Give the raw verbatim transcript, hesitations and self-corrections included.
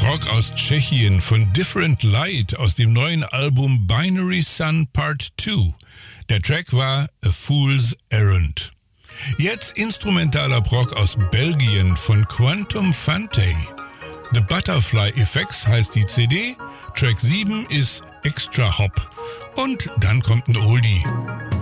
Rock aus Tschechien von Different Light aus dem neuen Album Binary Sun Part zwei. Der Track war A Fool's Errand. Jetzt instrumentaler Rock aus Belgien von Quantum Fante. The Butterfly Effects heißt die C D, Track sieben ist Extra Hop. Und dann kommt ein Oldie.